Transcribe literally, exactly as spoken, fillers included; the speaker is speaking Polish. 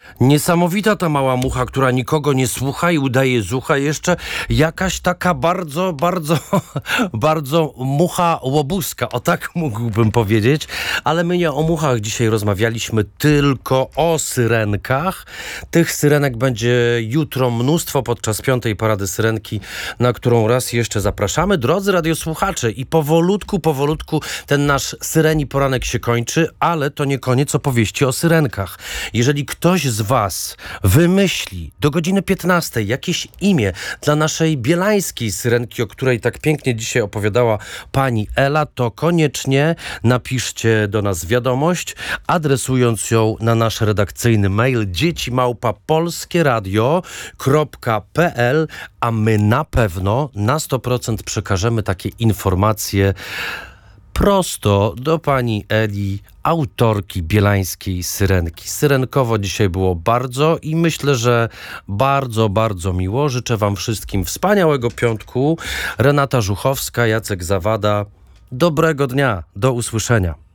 Niesamowita ta mała mucha, która nikogo nie słucha i udaje zucha. Jeszcze jakaś taka bardzo, bardzo, bardzo mucha łobuska. O tak mógłbym powiedzieć. Ale my nie o muchach dzisiaj rozmawialiśmy, tylko o syrenkach. Tych syrenek będzie jutro mnóstwo podczas piątej Parady Syrenki, na którą raz jeszcze zapraszamy. Drodzy radiosłuchacze, i powolutku, powolutku ten nasz syreni poranek się kończy, ale to nie koniec opowieści o syrenkach. Jeżeli ktoś z was wymyśli do godziny piętnastej jakieś imię dla naszej bielańskiej syrenki, o której tak pięknie dzisiaj opowiadała pani Ela, to koniecznie napiszcie do nas wiadomość, adresując ją na nasz redakcyjny mail dzieci małpa polskie radio kropka p l, a my na pewno na sto procent przekażemy takie informacje prosto do pani Eli, autorki bielańskiej syrenki. Syrenkowo dzisiaj było bardzo i myślę, że bardzo, bardzo miło. Życzę wam wszystkim wspaniałego piątku. Renata Żuchowska, Jacek Zawada. Dobrego dnia. Do usłyszenia.